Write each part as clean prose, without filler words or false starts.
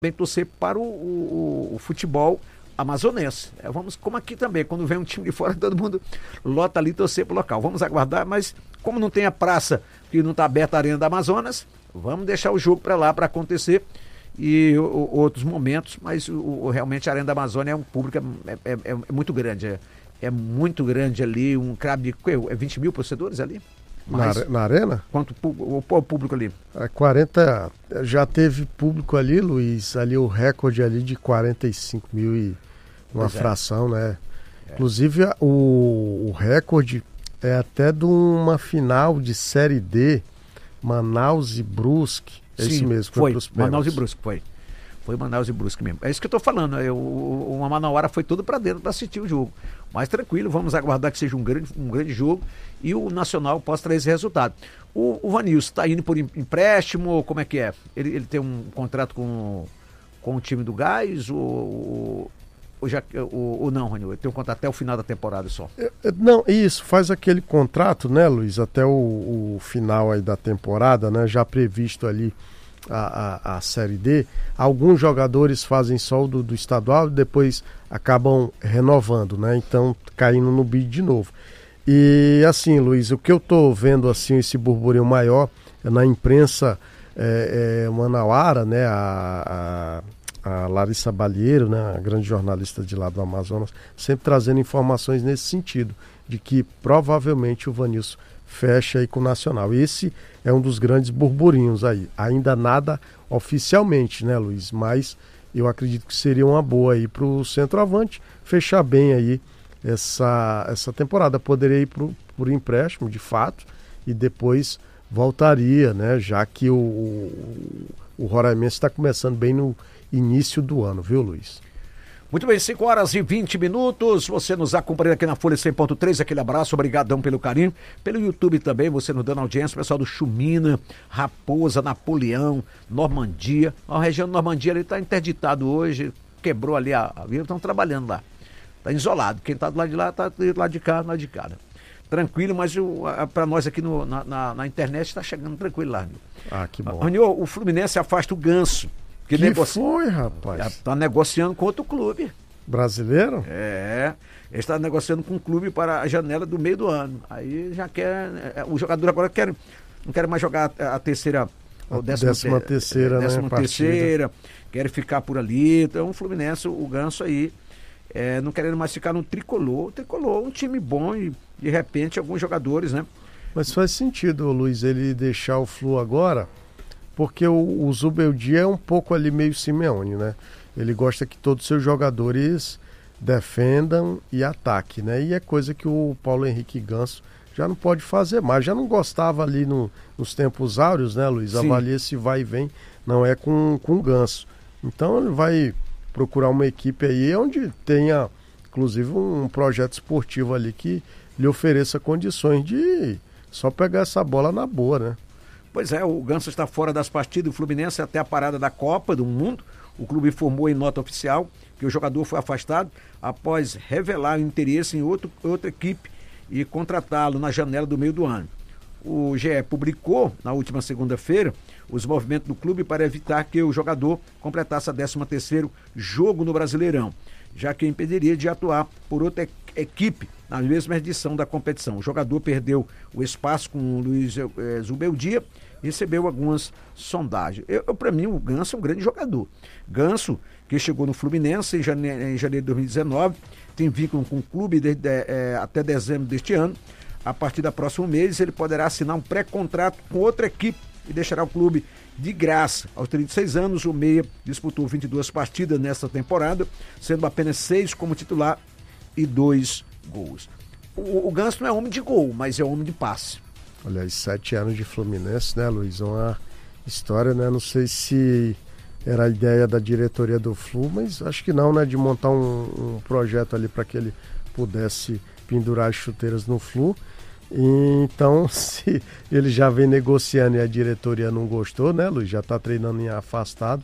também torcer para o futebol amazonense. Vamos, como aqui também, quando vem um time de fora, todo mundo lota ali torcer pro local. Vamos aguardar, mas como não tem a praça, que não está aberta a Arena da Amazonas, vamos deixar o jogo para lá para acontecer e outros momentos, mas realmente a Arena da Amazônia é um público é muito grande, é muito grande ali, um cabe de 20 mil torcedores ali? Na arena? Quanto o público ali? 40, já teve público ali, Luiz, ali o recorde ali de 45 mil e uma fração, né? Inclusive o recorde é até de uma final de Série D, Manaus e Brusque, é isso mesmo, foi Manaus e Brusque, foi Manaus e Brusque mesmo. É isso que eu tô falando, uma Manauara foi tudo para dentro para assistir o jogo. Mas tranquilo, vamos aguardar que seja um grande jogo e o Nacional possa trazer esse resultado. O Vanilson está indo por empréstimo, como é que é? Ele tem um contrato com o time do Gás ou não, Vanilson? Ele tem um contrato até o final da temporada só? Não, isso, faz aquele contrato, né, Luiz, até o final aí da temporada, né, já previsto ali a Série D. Alguns jogadores fazem só o do estadual e depois acabam renovando, né? Então caindo no bid de novo. E assim, Luiz, o que eu tô vendo assim, esse burburinho maior é na imprensa manauara, né? A Larissa Balieiro, né? A grande jornalista de lá do Amazonas, sempre trazendo informações nesse sentido, de que provavelmente o Vanilson fecha aí com o Nacional. Esse é um dos grandes burburinhos aí. Ainda nada oficialmente, né, Luiz? Mas eu acredito que seria uma boa aí para o centroavante fechar bem aí essa temporada. Poderia ir por empréstimo, de fato, e depois voltaria, né? Já que o Roraimense está começando bem no início do ano, viu, Luiz? Muito bem, 5h20. Você nos acompanha aqui na Folha 100.3. Aquele abraço, obrigadão pelo carinho. Pelo YouTube também, você nos dando audiência. Pessoal do Chumina, Raposa, Napoleão, Normandia. A região de Normandia ali está interditado hoje. Quebrou ali a via, estão trabalhando lá. Está isolado. Quem está do lado de lá está do lado de cá, do lado de cá. Tranquilo, mas para nós aqui na internet está chegando tranquilo lá. Ah, que bom. O Fluminense afasta o Ganso. Que foi, rapaz? Está negociando com outro clube. Brasileiro? Ele está negociando com um clube para a janela do meio do ano. Aí já quer. O jogador agora não quer mais jogar a terceira. Décima terceira, quer ficar por ali. Então o Fluminense, o Ganso aí, não querendo mais ficar no tricolor. O tricolor é um time bom e de repente alguns jogadores, né? Mas faz sentido, Luiz, ele deixar o Flu agora. Porque o Zubeldia é um pouco ali meio Simeone, né? Ele gosta que todos os seus jogadores defendam e ataquem, né? E é coisa que o Paulo Henrique Ganso já não pode fazer mais. Já não gostava ali nos tempos áureos, né, Luiz? Avalia esse vai e vem, não é com o Ganso. Então ele vai procurar uma equipe aí onde tenha, inclusive, um projeto esportivo ali que lhe ofereça condições de só pegar essa bola na boa, né? Pois é, o Ganso está fora das partidas do Fluminense até a parada da Copa do Mundo. O clube informou em nota oficial que o jogador foi afastado após revelar o interesse em outra equipe e contratá-lo na janela do meio do ano. O GE publicou, na última segunda-feira, os movimentos do clube para evitar que o jogador completasse a 13º jogo no Brasileirão, já que impediria de atuar por outra equipe na mesma edição da competição. O jogador perdeu o espaço com o Luiz Zubeldia e recebeu algumas sondagens. Para mim, o Ganso é um grande jogador. Ganso, que chegou no Fluminense em janeiro de 2019, tem vínculo com o clube até dezembro deste ano. A partir do próximo mês, ele poderá assinar um pré-contrato com outra equipe e deixará o clube de graça. Aos 36 anos, o meia disputou 22 partidas nesta temporada, sendo apenas 6 como titular e 2 gols. O Ganso não é homem de gol, mas é homem de passe. Olha, 7 anos de Fluminense, né, Luiz? Uma história, né? Não sei se era a ideia da diretoria do Flu, mas acho que não, né? De montar um projeto ali para que ele pudesse pendurar as chuteiras no Flu. E, então, se ele já vem negociando e a diretoria não gostou, né, Luiz? Já está treinando em afastado.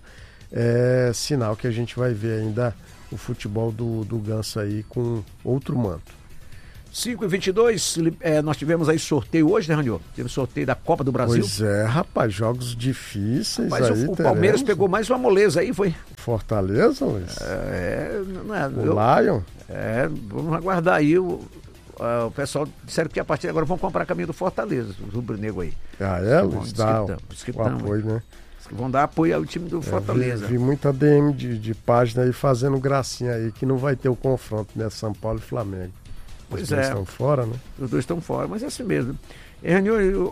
É sinal que a gente vai ver ainda o futebol do Ganso aí com outro manto. 5h22, nós tivemos aí sorteio hoje, né, Ranil? Teve sorteio da Copa do Brasil. Pois é, rapaz, jogos difíceis. Mas aí o Palmeiras pegou mais uma moleza aí, foi? Fortaleza, Luiz? Não é, o Lion? Vamos aguardar aí. O pessoal disseram que a partir de agora vão comprar caminho do Fortaleza, os rubro-negro aí. Luiz? Dá o apoio, né? Vão dar apoio ao time do Fortaleza. Vi muita DM de página aí fazendo gracinha aí, que não vai ter o confronto, né? São Paulo e Flamengo. Os dois estão fora, né? Os dois estão fora, mas é assim mesmo. Ele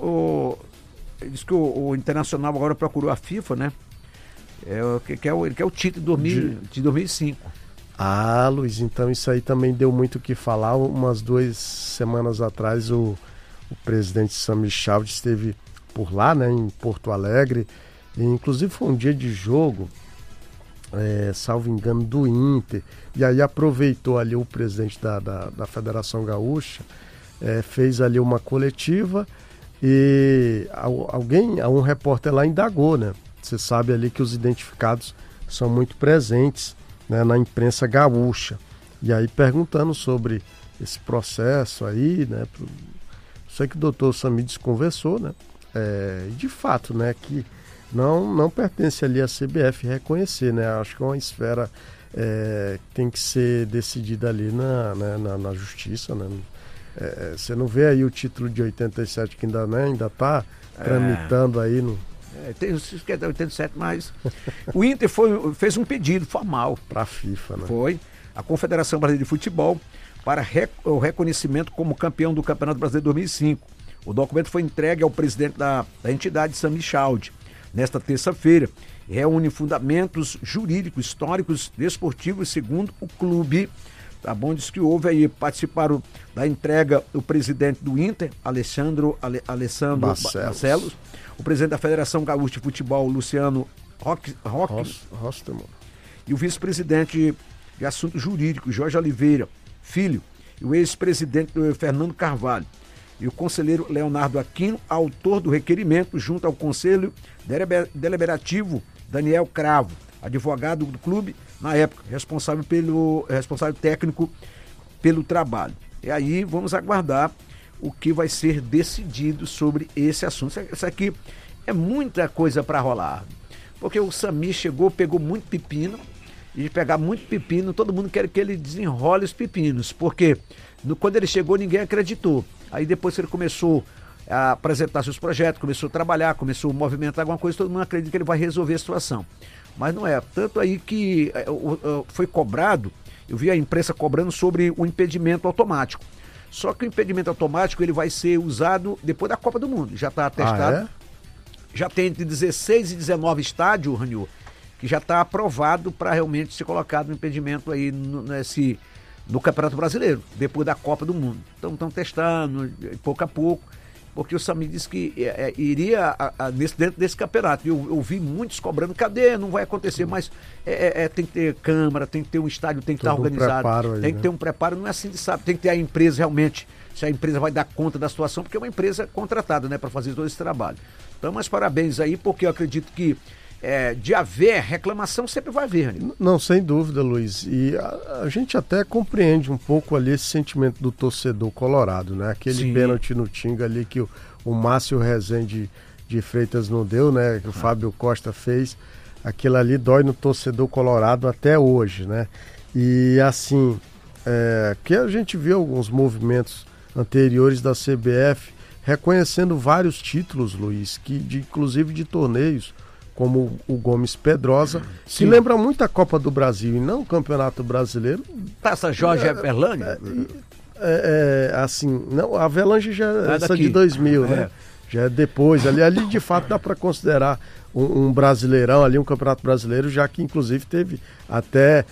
diz que o Internacional agora procurou a FIFA, né? Ele quer o título de 2005. Luiz, então isso aí também deu muito o que falar. Umas 2 semanas atrás o presidente Sami Chaldi esteve por lá, né? Em Porto Alegre. E, inclusive foi um dia de jogo, salvo engano, do Inter. E aí aproveitou ali o presidente da Federação Gaúcha, fez ali uma coletiva e um repórter lá indagou, né? Você sabe ali que os identificados são muito presentes, né, na imprensa gaúcha. E aí perguntando sobre esse processo aí, né? Sei que o doutor Samides conversou, né? De fato, né? Que não pertence ali à CBF reconhecer, né? Acho que é uma esfera tem que ser decidida ali na justiça, né? Você não vê aí o título de 87 que ainda está tramitando aí no... Tem os que é 87, mas o Inter fez um pedido formal para a FIFA, né? Foi a Confederação Brasileira de Futebol para o reconhecimento como campeão do Campeonato Brasileiro 2005. O documento foi entregue ao presidente da entidade, Sami Chaldi, nesta terça-feira. Reúne fundamentos jurídicos, históricos, desportivos, segundo o clube. Tá bom? Diz que houve aí, participaram da entrega o presidente do Inter, Alessandro Barcelos, o presidente da Federação Gaúcha de Futebol, Luciano Rostemann, e o vice-presidente de Assuntos Jurídicos, Jorge Oliveira Filho, e o ex-presidente Fernando Carvalho. E o conselheiro Leonardo Aquino, autor do requerimento, junto ao Conselho Deliberativo Daniel Cravo, advogado do clube, na época, responsável técnico pelo trabalho. E aí vamos aguardar o que vai ser decidido sobre esse assunto. Isso aqui é muita coisa para rolar, porque o Sami chegou, pegou muito pepino, e de pegar muito pepino, todo mundo quer que ele desenrole os pepinos, porque quando ele chegou ninguém acreditou. Aí depois que ele começou a apresentar seus projetos, começou a trabalhar, começou a movimentar alguma coisa, todo mundo acredita que ele vai resolver a situação. Mas não é. Tanto aí que foi cobrado, eu vi a imprensa cobrando sobre o impedimento automático. Só que o impedimento automático ele vai ser usado depois da Copa do Mundo. Já está atestado. Já tem entre 16 e 19 estádios, Ranil, que já está aprovado para realmente ser colocado no impedimento aí no Campeonato Brasileiro, depois da Copa do Mundo. Então estão testando pouco a pouco, porque o Sami disse que iria dentro desse campeonato. Eu vi muitos cobrando, cadê? Não vai acontecer, mas tem que ter câmara, tem que ter um estádio, tem que estar organizado, tem que ter um preparo, não é assim de sabe, tem que ter a empresa realmente, se a empresa vai dar conta da situação, porque é uma empresa contratada, né, para fazer todo esse trabalho. Então, mas parabéns aí, porque eu acredito que de haver reclamação sempre vai haver, né? Não, sem dúvida, Luiz. E a gente até compreende um pouco ali esse sentimento do torcedor colorado, né? Aquele pênalti no Tinga ali que o Márcio Rezende de Freitas não deu, né? Que o Fábio Costa fez. Aquilo ali dói no torcedor colorado até hoje, né? E assim, que a gente viu alguns movimentos anteriores da CBF reconhecendo vários títulos, Luiz, inclusive de torneios, como o Gomes Pedrosa, que lembra muito a Copa do Brasil e não o Campeonato Brasileiro. Taça Jorge Everlândia? Assim, não, a Avelange já é essa de 2000, né? Já é depois, ali de fato dá para considerar um brasileirão, ali um Campeonato Brasileiro, já que inclusive teve até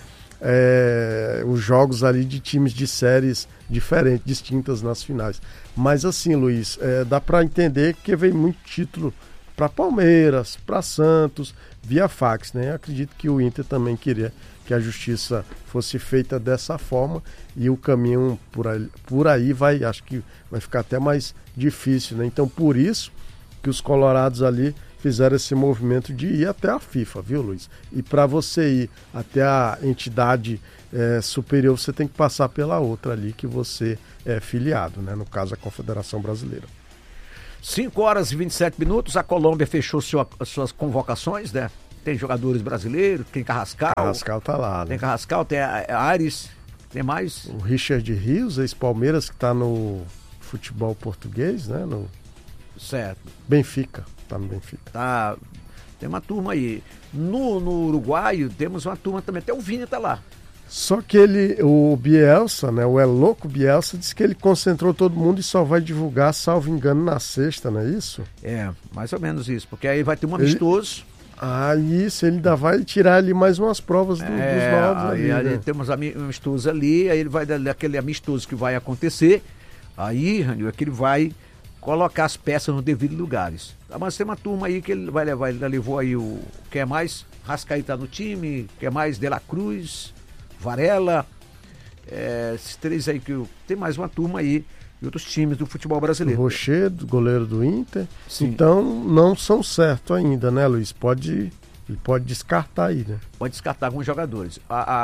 os jogos ali de times de séries diferentes, distintas nas finais. Mas assim, Luiz, dá para entender que veio muito título para Palmeiras, para Santos, via fax, né? Eu acredito que o Inter também queria que a justiça fosse feita dessa forma e o caminho por aí acho que vai ficar até mais difícil, né? Então, por isso que os colorados ali fizeram esse movimento de ir até a FIFA, viu, Luiz? E para você ir até a entidade superior, você tem que passar pela outra ali que você é filiado, né? No caso, a Confederação Brasileira. 5h27, a Colômbia fechou suas convocações, né? Tem jogadores brasileiros, tem Carrascal. Carrascal tá lá, né? Tem Carrascal, tem Ares, tem mais. O Richard Rios, ex-Palmeiras, que tá no futebol português, né? Certo. Benfica, tá no Benfica. Tá, tem uma turma aí. No uruguaio, temos uma turma também, até o Vini tá lá. Só que o Bielsa, né, o louco Bielsa, disse que ele concentrou todo mundo e só vai divulgar, salvo engano, na sexta, não é isso? É, mais ou menos isso, porque aí vai ter um amistoso. Isso, ele ainda vai tirar ali mais umas provas dos novos ali. Aí né? temos amistoso ali, aí ele vai dar aquele amistoso que vai acontecer, aí, Ranil, é que ele vai colocar as peças nos devidos lugares. Tá, mas tem uma turma aí que ele vai levar, ele levou aí quer mais? Rascaeta no time, quer mais? De La Cruz, Varela, esses três aí tem mais uma turma aí de outros times do futebol brasileiro. O Rochedo, goleiro do Inter. Sim. Então não são certos ainda, né, Luiz? Ele pode descartar aí, né? Pode descartar alguns jogadores.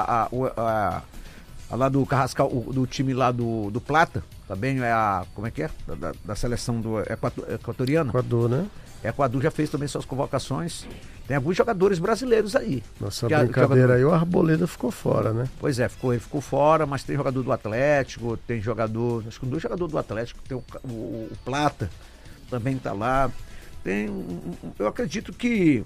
Lá do Carrascal, do time lá do Plata, também como é que é? Da seleção do equatoriano. Equador, né? Equador já fez também suas convocações. Tem alguns jogadores brasileiros aí. Nossa brincadeira aí, o Arboleda ficou fora, né? Pois é, ele ficou fora, mas tem jogador do Atlético, acho que 2 jogadores do Atlético, tem o Plata, também tá lá. Eu acredito que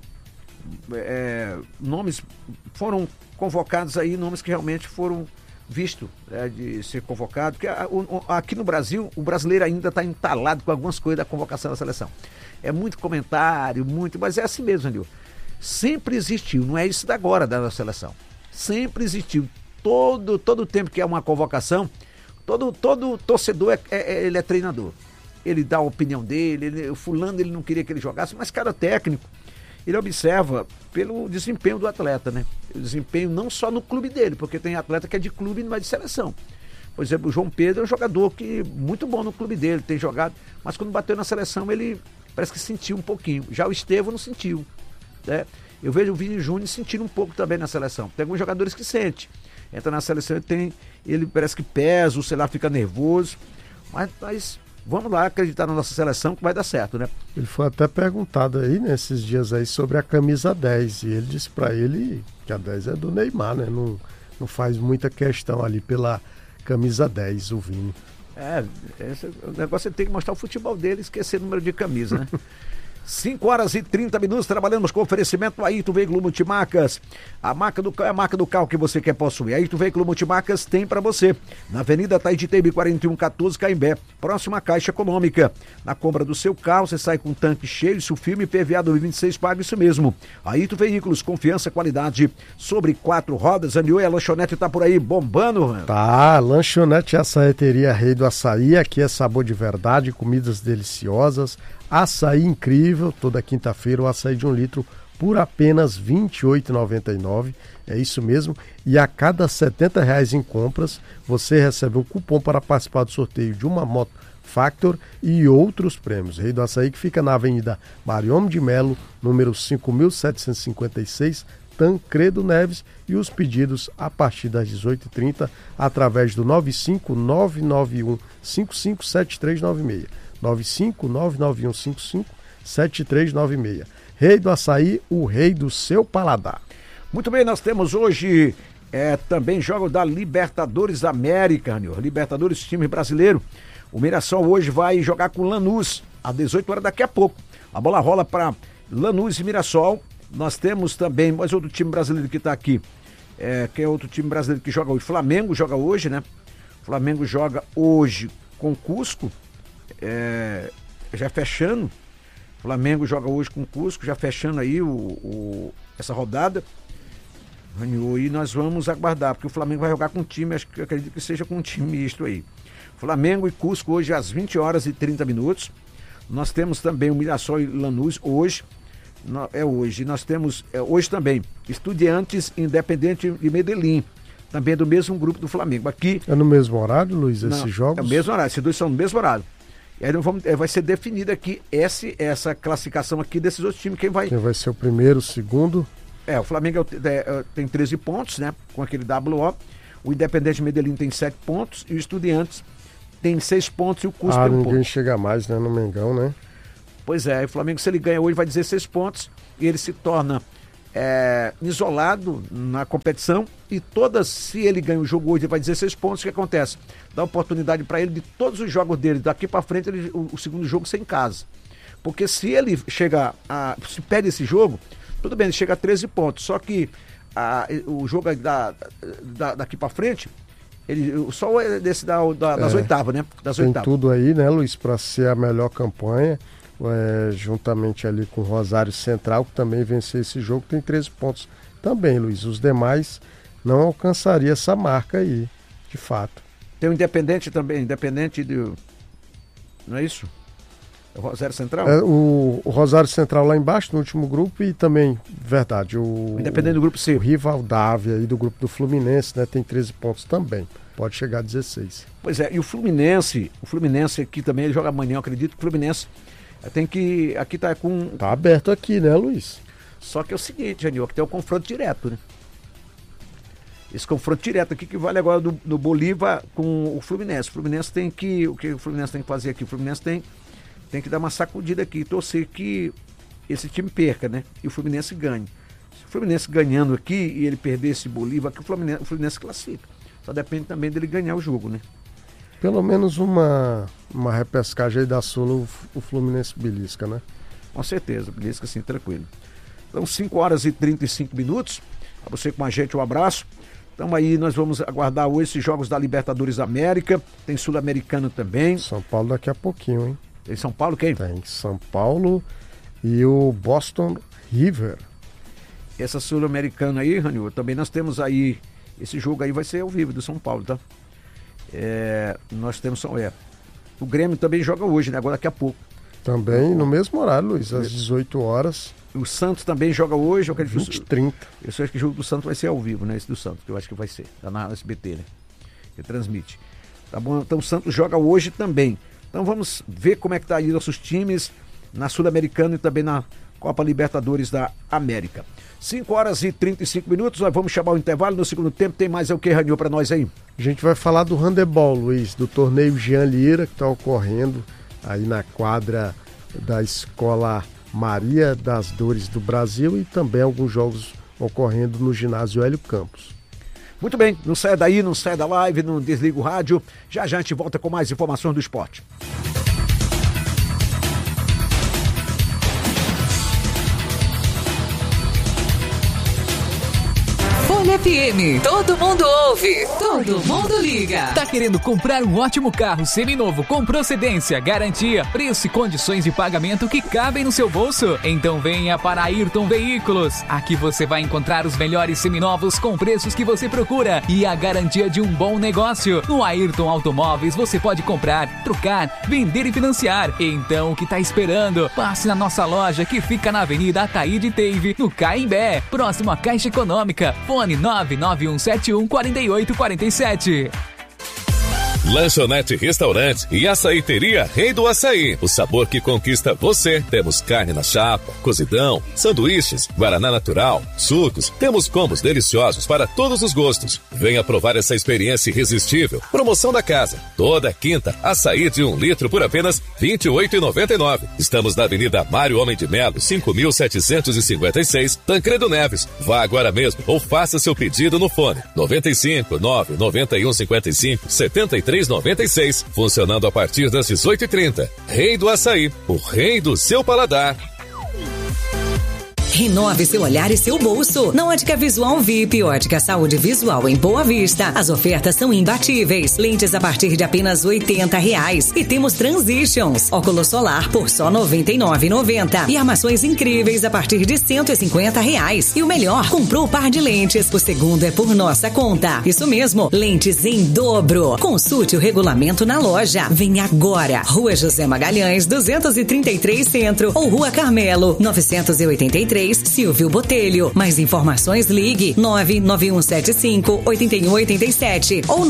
nomes foram convocados aí, nomes que realmente foram vistos de ser convocado, porque aqui no Brasil, o brasileiro ainda está entalado com algumas coisas da convocação da seleção. É muito comentário, mas é assim mesmo, Anil. Sempre existiu, não é isso da agora da seleção. Sempre existiu. Todo o tempo que é uma convocação, todo torcedor ele é treinador. Ele dá a opinião dele, o fulano ele não queria que ele jogasse, mas cada técnico, ele observa pelo desempenho do atleta, né? O desempenho não só no clube dele, porque tem atleta que é de clube e não é de seleção. Por exemplo, o João Pedro é um jogador muito bom no clube dele, tem jogado, mas quando bateu na seleção ele parece que sentiu um pouquinho. Já o Estevão não sentiu, né? Eu vejo o Vini Júnior sentindo um pouco também na seleção. Tem alguns jogadores que sentem. Entra na seleção ele parece que pesa, sei lá, fica nervoso. Mas vamos lá acreditar na nossa seleção que vai dar certo, né? Ele foi até perguntado aí nesses dias aí sobre a camisa 10. E ele disse pra ele que a 10 é do Neymar, né? Não faz muita questão ali pela camisa 10, o Vini. O negócio é ter que mostrar o futebol dele e esquecer o número de camisa, né? 5h30, trabalhamos com oferecimento Ayrton Veículo Multimarcas. A marca do carro que você quer possuir. Ayrton Veículo Multimarcas tem para você. Na Avenida Taititebe 4114, Caimbé, próxima à Caixa Econômica. Na compra do seu carro, você sai com um tanque cheio, se o filme PVA 2026 paga isso mesmo. Ayrton Veículos, confiança, qualidade. Sobre 4 rodas, a lanchonete tá por aí bombando. Tá, lanchonete Açaeteria Rei do Açaí. Aqui é sabor de verdade, comidas deliciosas. Açaí incrível, toda quinta-feira o açaí de 1 litro por apenas R$ 28,99, é isso mesmo, e a cada R$ 70 em compras você recebe um cupom para participar do sorteio de uma moto Factor e outros prêmios. Rei do Açaí, que fica na Avenida Mariôme de Melo, número 5756, Tancredo Neves, e os pedidos a partir das 18h30 através do 95991557396. 95991557396. Rei do Açaí, o rei do seu paladar. Muito bem, nós temos hoje também jogo da Libertadores da América, Libertadores, time brasileiro. O Mirassol hoje vai jogar com o Lanús, às 18h daqui a pouco. A bola rola para Lanús e Mirassol. Nós temos também mais outro time brasileiro que está aqui. Que é outro time brasileiro que joga hoje. Flamengo joga hoje, né? Flamengo joga hoje com Cusco. Já fechando, Flamengo joga hoje com o Cusco, já fechando aí essa rodada. E nós vamos aguardar, porque o Flamengo vai jogar com um time, acredito que seja com um time misto aí. Flamengo e Cusco hoje às 20h30. Nós temos também o Mirassol e Lanús hoje. Hoje. Nós temos hoje também Estudiantes Independente de Medellín, também do mesmo grupo do Flamengo. Aqui é no mesmo horário, Luiz, esses jogos? É o mesmo horário, esses dois são no mesmo horário. E aí vai ser definida aqui essa classificação aqui desses outros times. Quem vai ser o primeiro, o segundo? O Flamengo tem 13 pontos, né? Com aquele WO. O Independente Medellín tem 7 pontos e o Estudiantes tem 6 pontos e o Cusco tem 1 ponto. Ninguém chega mais, né? No Mengão, né? Pois é, o Flamengo, se ele ganha hoje, vai 16 pontos e ele se torna isolado na competição e se ele ganha o jogo hoje, ele vai 16 pontos. O que acontece? Dá oportunidade para ele de todos os jogos dele, daqui para frente, o segundo jogo ser em casa. Porque se ele se perde esse jogo, tudo bem, ele chega a 13 pontos, só que o jogo daqui para frente, só é desse das oitavas, né? Tem tudo aí, né, Luiz, para ser a melhor campanha, juntamente ali com o Rosário Central, que também venceu esse jogo, tem 13 pontos também, Luiz. Os demais não alcançaria essa marca aí, de fato. Tem o Independente também, não é isso? O Rosário Central? O Rosário Central lá embaixo, no último grupo, e também, verdade, o Independente do grupo C. O Rivaldávia aí do grupo do Fluminense, né, tem 13 pontos também. Pode chegar a 16. Pois é, e o Fluminense aqui também, ele joga amanhã, eu acredito que o Fluminense aqui tá com... Tá aberto aqui, né, Luiz? Só que é o seguinte, Janil, que tem o confronto direto, né? Esse confronto direto aqui que vale agora do Bolívar com o Fluminense. O Fluminense tem que... O que o Fluminense tem que fazer aqui? O Fluminense tem que dar uma sacudida aqui e torcer que esse time perca, né? E o Fluminense ganhe. Se o Fluminense ganhando aqui e ele perder esse Bolívar aqui, o Fluminense classifica. Só depende também dele ganhar o jogo, né? Pelo menos uma repescagem aí da Sula, o Fluminense belisca, né? Com certeza, belisca sim, tranquilo. Então, 5 horas e 35 minutos. A você com a gente, um abraço. Então aí nós vamos aguardar hoje esses jogos da Libertadores da América. Tem Sul-Americano também. São Paulo daqui a pouquinho, hein? Tem São Paulo quem? Tem São Paulo e o Boston River. Essa Sul-Americana aí, Ranil, também nós temos aí, esse jogo aí vai ser ao vivo do São Paulo, tá? Nós temos, o Grêmio também joga hoje, né? Agora daqui a pouco. Também no mesmo horário, Luiz, às 18 horas. O Santos também joga hoje. 20h30. Eu acho que o jogo do Santos vai ser ao vivo, né? Esse do Santos, que eu acho que vai ser. Tá na SBT, né? Que transmite. Tá bom? Então o Santos joga hoje também. Então vamos ver como é que tá aí nossos times na Sul-Americana e também na Copa Libertadores da América. 5 horas e 35 minutos, nós vamos chamar o intervalo. No segundo tempo tem mais o que, Ranil, para nós aí? A gente vai falar do handebol, Luiz, do torneio Jean Lira, que está ocorrendo aí na quadra da Escola Maria das Dores do Brasil e também alguns jogos ocorrendo no ginásio Hélio Campos. Muito bem, não saia daí, não saia da live, não desliga o rádio. Já a gente volta com mais informações do esporte. FM, todo mundo ouve, todo mundo liga. Tá querendo comprar um ótimo carro seminovo com procedência, garantia, preço e condições de pagamento que cabem no seu bolso? Então venha para a Ayrton Veículos. Aqui você vai encontrar os melhores seminovos com preços que você procura e a garantia de um bom negócio. No Ayrton Automóveis você pode comprar, trocar, vender e financiar. Então o que tá esperando? Passe na nossa loja que fica na Avenida Ataíde Teive, no Caimbé, próximo à Caixa Econômica. Fone 991714847. Lanchonete, restaurante e açaiteria Rei do Açaí. O sabor que conquista você. Temos carne na chapa, cozidão, sanduíches, guaraná natural, sucos. Temos combos deliciosos para todos os gostos. Venha provar essa experiência irresistível. Promoção da casa. Toda quinta, açaí de 1 litro por apenas R$ 28,99. Estamos na Avenida Mário Homem de Melo, 5.756, Tancredo Neves. Vá agora mesmo ou faça seu pedido no fone 95 99155 7396, funcionando a partir das 18h30. Rei do Açaí, o rei do seu paladar. Renove seu olhar e seu bolso. Na Ótica Visual VIP, Ótica Saúde Visual em Boa Vista. As ofertas são imbatíveis. Lentes a partir de apenas R$ 80. E temos Transitions. Óculos solar por só R$ 99,90. E armações incríveis a partir de R$ 150. E o melhor, comprou o par de lentes. O segundo é por nossa conta. Isso mesmo, lentes em dobro. Consulte o regulamento na loja. Venha agora. Rua José Magalhães, 233 Centro ou Rua Carmelo, 983, 23, Silvio Botelho. Mais informações, ligue 99175-8187 ou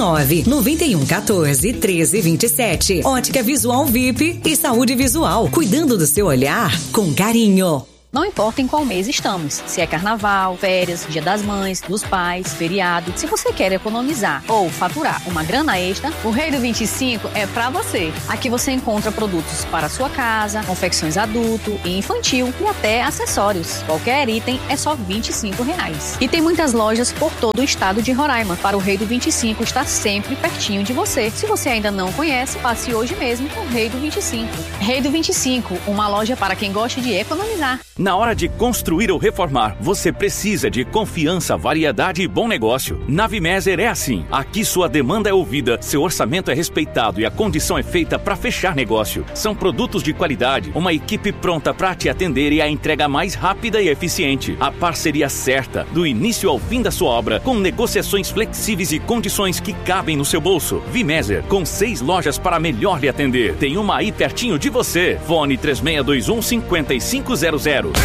99114-1327. Ótica Visual VIP e Saúde Visual, cuidando do seu olhar com carinho. Não importa em qual mês estamos, se é carnaval, férias, dia das mães, dos pais, feriado. Se você quer economizar ou faturar uma grana extra, o Rei do 25 é pra você. Aqui você encontra produtos para sua casa, confecções adulto e infantil e até acessórios. Qualquer item é só R$25. E tem muitas lojas por todo o estado de Roraima. Para o Rei do 25 estar sempre pertinho de você. Se você ainda não conhece, passe hoje mesmo no Rei do 25. Rei do 25, uma loja para quem gosta de economizar. Na hora de construir ou reformar, você precisa de confiança, variedade e bom negócio. Na Vimeser é assim. Aqui sua demanda é ouvida, seu orçamento é respeitado e a condição é feita para fechar negócio. São produtos de qualidade, uma equipe pronta para te atender e a entrega mais rápida e eficiente. A parceria certa, do início ao fim da sua obra, com negociações flexíveis e condições que cabem no seu bolso. Vimeser, com 6 lojas para melhor lhe atender. Tem uma aí pertinho de você. Fone 3621-5500.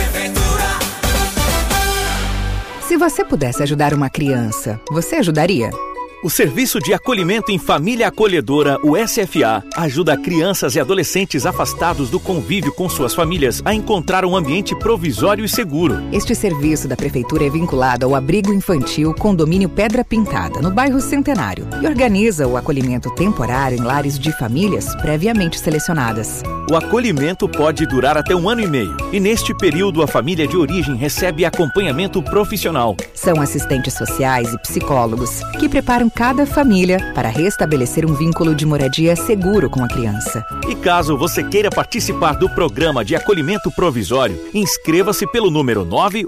Se você pudesse ajudar uma criança, você ajudaria? O Serviço de Acolhimento em Família Acolhedora, o SFA, ajuda crianças e adolescentes afastados do convívio com suas famílias a encontrar um ambiente provisório e seguro. Este serviço da Prefeitura é vinculado ao Abrigo Infantil Condomínio Pedra Pintada, no bairro Centenário, e organiza o acolhimento temporário em lares de famílias previamente selecionadas. O acolhimento pode durar até 1 ano e meio, e neste período a família de origem recebe acompanhamento profissional. São assistentes sociais e psicólogos que preparam cada família para restabelecer um vínculo de moradia seguro com a criança. E caso você queira participar do programa de acolhimento provisório, inscreva-se pelo número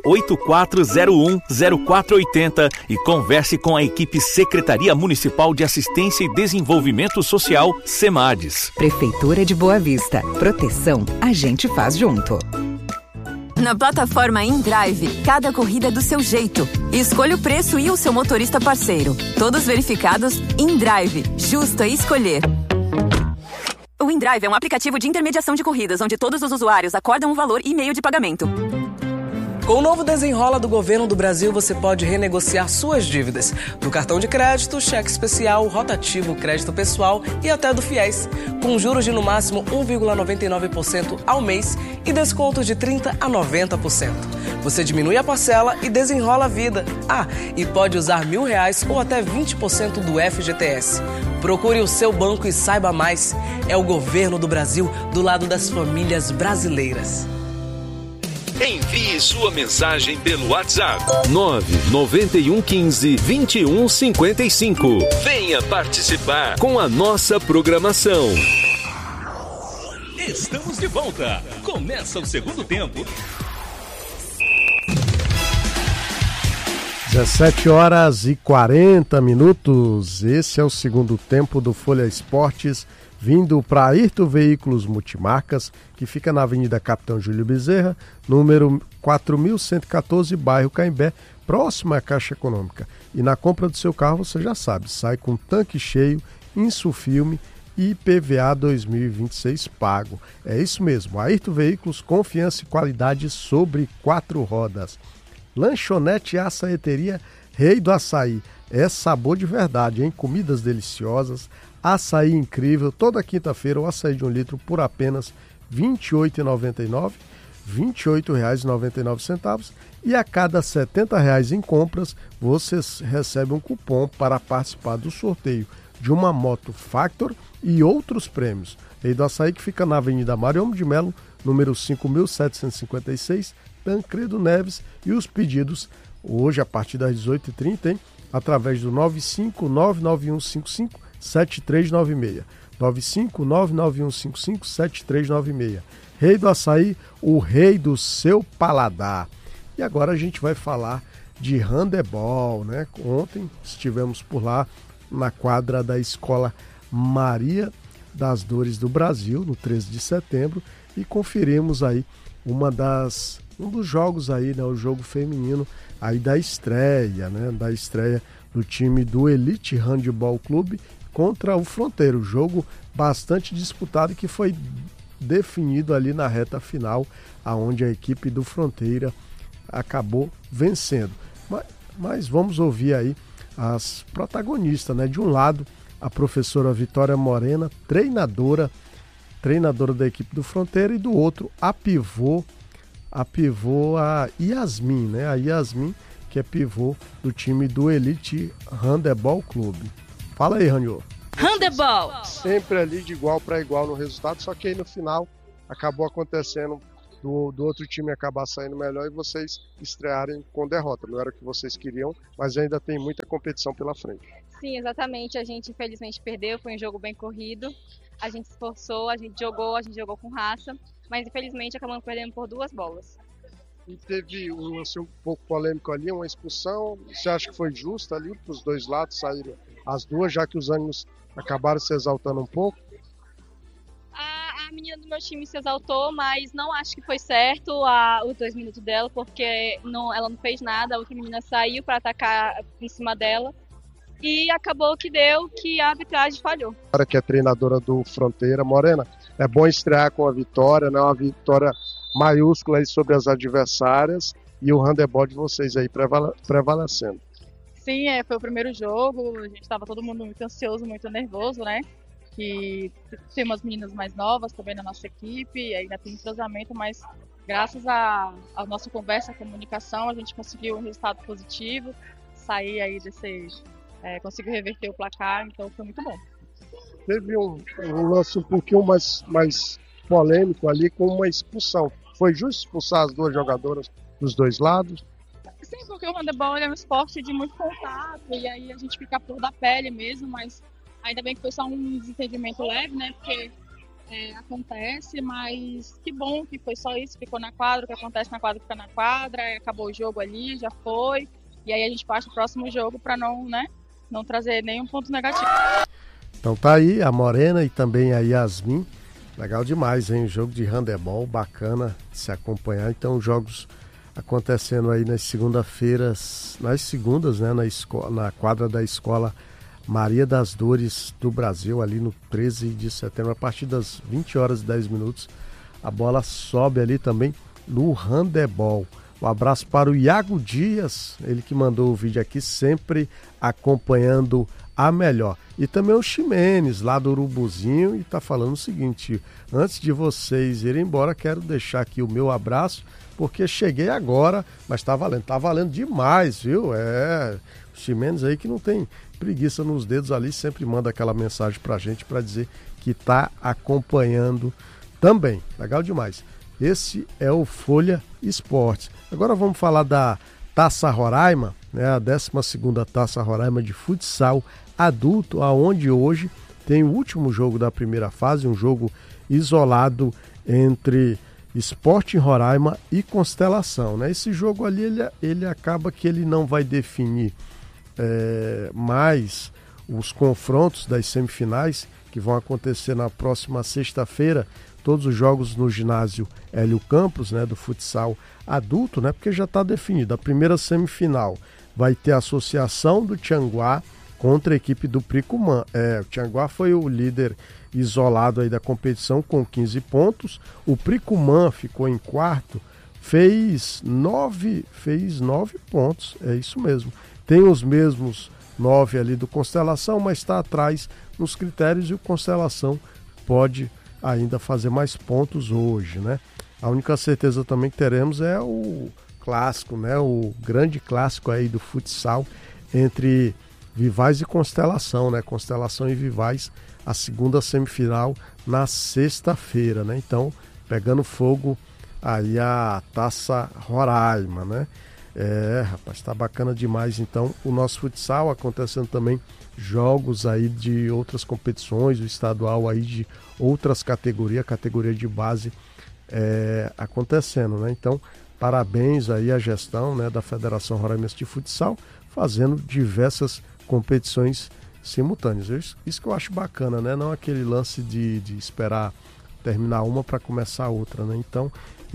98401-0480 e converse com a equipe Secretaria Municipal de Assistência e Desenvolvimento Social, SEMADES. Prefeitura de Boa Vista. Proteção a gente faz junto. Na plataforma InDrive, cada corrida é do seu jeito. Escolha o preço e o seu motorista parceiro. Todos verificados, InDrive. Justo é escolher. O InDrive é um aplicativo de intermediação de corridas, onde todos os usuários acordam um valor e meio de pagamento. Com o novo Desenrola do Governo do Brasil, você pode renegociar suas dívidas. Do cartão de crédito, cheque especial, rotativo, crédito pessoal e até do FIES. Com juros de no máximo 1,99% ao mês e descontos de 30% a 90%. Você diminui a parcela e desenrola a vida. Ah, e pode usar R$1.000 ou até 20% do FGTS. Procure o seu banco e saiba mais. É o Governo do Brasil do lado das famílias brasileiras. Envie sua mensagem pelo WhatsApp 99115-2155. Venha participar com a nossa programação. Estamos de volta. Começa o segundo tempo. 17h40. Esse é o segundo tempo do Folha Esportes, vindo para Ayrton Veículos Multimarcas, que fica na Avenida Capitão Júlio Bezerra, número 4114, bairro Caimbé, próximo à Caixa Econômica. E na compra do seu carro, você já sabe, sai com tanque cheio, insufilme e IPVA 2026 pago. É isso mesmo, Ayrton Veículos, confiança e qualidade sobre 4 rodas. Lanchonete e açaieteria Rei do Açaí. É sabor de verdade, hein? Comidas deliciosas, açaí incrível. Toda quinta-feira o açaí de 1 litro por apenas R$ 28,99, R$ 28,99. E a cada R$ 70 em compras, você recebe um cupom para participar do sorteio de uma moto Factor e outros prêmios. Rei do Açaí, que fica na Avenida Mariano de Melo, número 5.756, Tancredo Neves. E os pedidos hoje a partir das 18h30, hein? Através do 95991557396. 95991557396. Rei do Açaí, o rei do seu paladar. E agora a gente vai falar de handebol, né? Ontem estivemos por lá na quadra da Escola Maria das Dores do Brasil, no 13 de setembro, e conferimos aí um dos jogos aí, né? O jogo feminino aí da estreia, né? Da estreia do time do Elite Handebol Clube contra o Fronteiro. Jogo bastante disputado que foi definido ali na reta final, aonde a equipe do Fronteira acabou vencendo. Mas vamos ouvir aí as protagonistas, né? De um lado, a professora Vitória Morena, treinadora da equipe do Fronteira, e do outro, a pivô a Yasmin, né? A Yasmin, que é pivô do time do Elite Handebol Clube. Fala aí, Raniô. Handebol! Sempre ali de igual para igual no resultado, só que aí no final acabou acontecendo do outro time acabar saindo melhor e vocês estrearem com derrota. Não era o que vocês queriam, mas ainda tem muita competição pela frente. Sim, exatamente. A gente infelizmente perdeu, foi um jogo bem corrido. A gente se esforçou, a gente jogou com raça, mas infelizmente acabamos perdendo por 2 bolas. E teve um lance um pouco polêmico ali, uma expulsão. Você acha que foi justo ali para os dois lados saírem as duas, já que os ânimos acabaram se exaltando um pouco? A menina do meu time se exaltou, mas não acho que foi certo os 2 minutos dela, porque ela não fez nada, a outra menina saiu para atacar em cima dela e acabou que a arbitragem falhou. Para que é treinadora do Fronteira, Morena, é bom estrear com a vitória, né? Uma vitória maiúscula aí sobre as adversárias e o handebol de vocês aí prevalecendo. Sim, foi o primeiro jogo, a gente estava todo mundo muito ansioso, muito nervoso, né? Que tem umas meninas mais novas também na nossa equipe, ainda tem entrosamento, mas graças à nossa conversa, à comunicação, a gente conseguiu um resultado positivo, sair aí conseguiu reverter o placar, então foi muito bom. Teve um lance um pouquinho mais polêmico ali com uma expulsão. Foi justo expulsar as 2 jogadoras dos 2 lados? Sim, porque o handebol é um esporte de muito contato e aí a gente fica por da pele mesmo, mas ainda bem que foi só um desentendimento leve, né? Porque acontece, mas que bom que foi só isso, ficou na quadra, o que acontece na quadra fica na quadra, acabou o jogo ali, já foi, e aí a gente parte pro próximo jogo para não trazer nenhum ponto negativo. Então tá aí a Morena e também a Yasmin. Legal demais, hein? Jogo de handebol, bacana de se acompanhar. Então, jogos acontecendo aí nas segundas, né? Na quadra da Escola Maria das Dores do Brasil, ali no 13 de setembro, a partir das 20h10, a bola sobe ali também no handebol. Um abraço para o Iago Dias, ele que mandou o vídeo aqui, sempre acompanhando a melhor. E também o Ximenes, lá do Urubuzinho, e tá falando o seguinte: antes de vocês irem embora, quero deixar aqui o meu abraço, porque cheguei agora, mas tá valendo demais, viu? O Ximenes aí que não tem preguiça nos dedos ali, sempre manda aquela mensagem pra gente para dizer que tá acompanhando também. Legal demais. Esse é o Folha Esportes. Agora vamos falar da Taça Roraima, né? A 12ª Taça Roraima de futsal adulto, aonde hoje tem o último jogo da primeira fase, um jogo isolado entre Sporting Roraima e Constelação, né? Esse jogo ali, ele acaba que ele não vai definir mais os confrontos das semifinais, que vão acontecer na próxima sexta-feira, todos os jogos no ginásio Hélio Campos, né, do futsal adulto, né, porque já está definido. A primeira semifinal vai ter a Associação do Tianguá contra a equipe do Pricumã. O Tianguá foi o líder isolado aí da competição com 15 pontos. O Pricumã ficou em quarto, fez 9 pontos, é isso mesmo. Tem os mesmos 9 ali do Constelação, mas está atrás nos critérios e o Constelação pode ainda fazer mais pontos hoje, né? A única certeza também que teremos é o clássico, né? O grande clássico aí do futsal entre Vivaz e Constelação, né? Constelação e Vivaz, a segunda semifinal na sexta-feira, né? Então, pegando fogo aí a Taça Roraima, né? Rapaz, tá bacana demais então o nosso futsal, acontecendo também jogos aí de outras competições, o estadual aí de outras categorias, categoria de base acontecendo, né? Então, parabéns aí à gestão, né, da Federação Roraimense de Futsal, fazendo diversas competições simultâneas. Isso que eu acho bacana, né? Não aquele lance de esperar terminar uma para começar a outra, né? Então,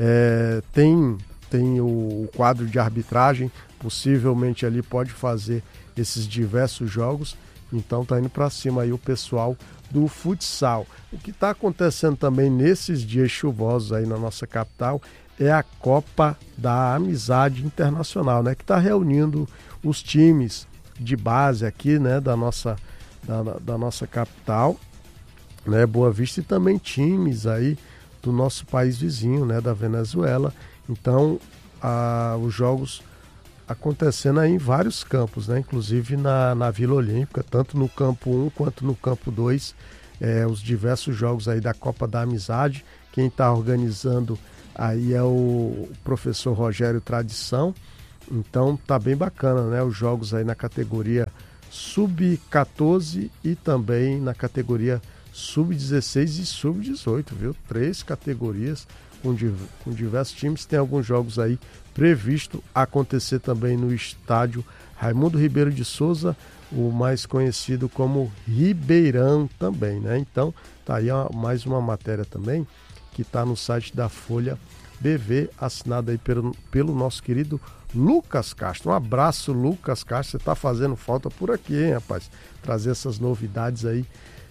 tem o quadro de arbitragem, possivelmente ali pode fazer esses diversos jogos, então tá indo para cima aí o pessoal do futsal. O que está acontecendo também nesses dias chuvosos aí na nossa capital é a Copa da Amizade Internacional, né? Que está reunindo os times de base aqui, né? Da nossa capital, né? Boa Vista, e também times aí do nosso país vizinho, né? Da Venezuela. Então, os jogos acontecendo aí em vários campos, né? Inclusive na Vila Olímpica, tanto no campo 1 quanto no campo 2, os diversos jogos aí da Copa da Amizade. Quem está organizando aí é o professor Rogério Tradição. Então tá bem bacana, né? Os jogos aí na categoria sub-14 e também na categoria sub-16 e sub-18, viu? 3 categorias com diversos times. Tem alguns jogos aí previsto acontecer também no estádio Raimundo Ribeiro de Souza, o mais conhecido como Ribeirão também, né? Então tá aí mais uma matéria também que está no site da Folha BV, assinada aí pelo nosso querido Lucas Castro. Um abraço, Lucas Castro, você está fazendo falta por aqui, hein, rapaz? Trazer essas novidades aí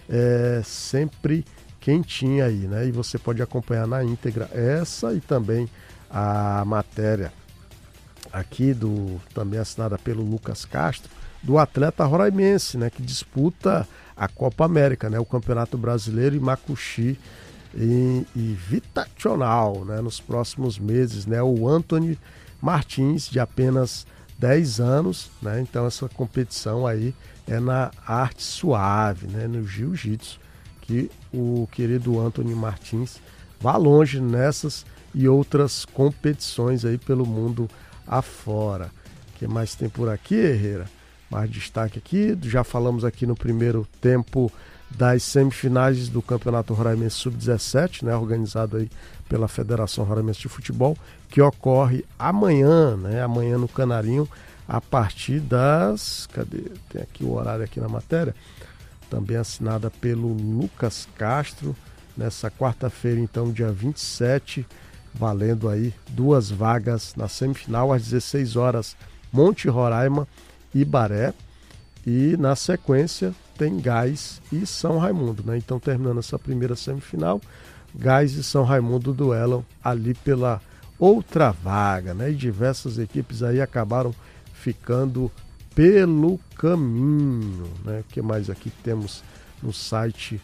sempre quentinha aí, né? E você pode acompanhar na íntegra essa e também a matéria aqui também assinada pelo Lucas Castro, do atleta roraimense, né? Que disputa a Copa América, né? O Campeonato Brasileiro em Macuxi e Vitacional, né? Nos próximos meses, né? O Antony Martins, de apenas 10 anos, né? Então essa competição aí é na arte suave, né? No jiu-jitsu, que o querido Antony Martins vá longe nessas e outras competições aí pelo mundo afora. O que mais tem por aqui, Herrera? Mais destaque aqui, já falamos aqui no primeiro tempo das semifinais do Campeonato Roraimense Sub-17, né, organizado aí pela Federação Roraimense de Futebol, que ocorre amanhã, né, amanhã no Canarinho, a partir das... Cadê? Tem aqui o horário aqui na matéria, também assinada pelo Lucas Castro, nessa quarta-feira, então, dia 27, valendo aí 2 vagas na semifinal, às 16 horas, Monte Roraima, Ibaré, e na sequência tem Gás e São Raimundo, né? Então, terminando essa primeira semifinal, Gás e São Raimundo duelam ali pela outra vaga, né? E diversas equipes aí acabaram ficando pelo caminho, né? O que mais aqui temos no site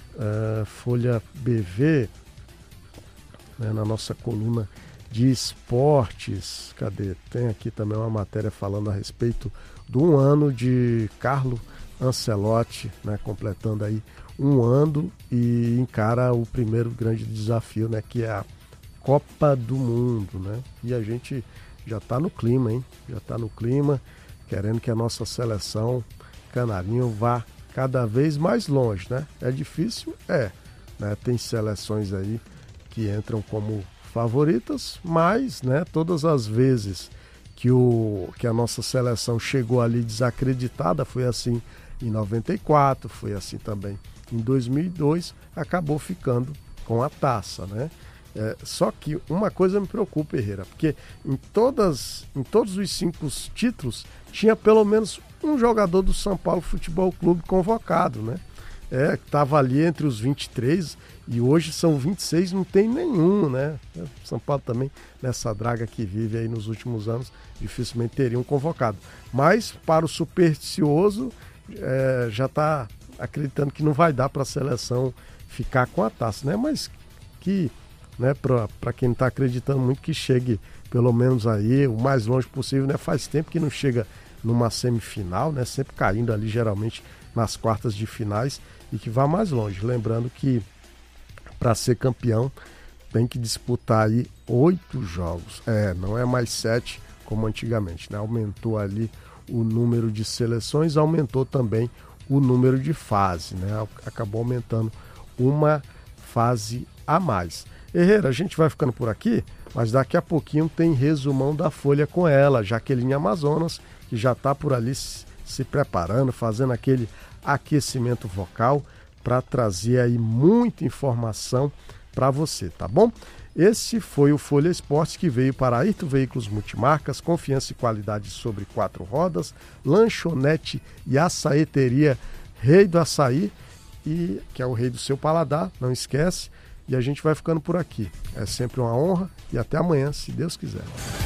Folha BV, né? Na nossa coluna de esportes, cadê? Tem aqui também uma matéria falando a respeito do 1 ano de Carlo Ancelotti, né? Completando aí 1 ano e encara o primeiro grande desafio, né? Que é a Copa do Mundo, né? E a gente já está no clima, hein? Já está no clima, querendo que a nossa seleção canarinho vá cada vez mais longe, né? É difícil? Né? Tem seleções aí que entram como favoritas, mas, né, todas as vezes que a nossa seleção chegou ali desacreditada, foi assim em 94, foi assim também em 2002, acabou ficando com a taça, né? Só que uma coisa me preocupa, Herrera, porque em todos os 5 títulos tinha pelo menos um jogador do São Paulo Futebol Clube convocado, né? Estava ali entre os 23 e hoje são 26, não tem nenhum, né? São Paulo também, nessa draga que vive aí nos últimos anos, dificilmente teriam convocado. Mas para o supersticioso, já está acreditando que não vai dar para a seleção ficar com a taça, né? Mas que, né, para quem não está acreditando muito, que chegue pelo menos aí o mais longe possível, né? Faz tempo que não chega numa semifinal, né? Sempre caindo ali geralmente nas quartas de finais, e que vá mais longe. Lembrando que para ser campeão tem que disputar aí 8 jogos. Não é mais 7 como antigamente, né? Aumentou ali o número de seleções, aumentou também o número de fase, né? Acabou aumentando uma fase a mais. Herrera, a gente vai ficando por aqui, mas daqui a pouquinho tem resumão da Folha com ela, Jaqueline Amazonas, que já está por ali se preparando, fazendo aquele aquecimento vocal para trazer aí muita informação para você, tá bom? Esse foi o Folha Esportes, que veio para Ayrton Veículos Multimarcas, confiança e qualidade sobre 4 rodas, lanchonete e açaeteria Rei do Açaí, e que é o rei do seu paladar, não esquece, e a gente vai ficando por aqui. É sempre uma honra e até amanhã, se Deus quiser.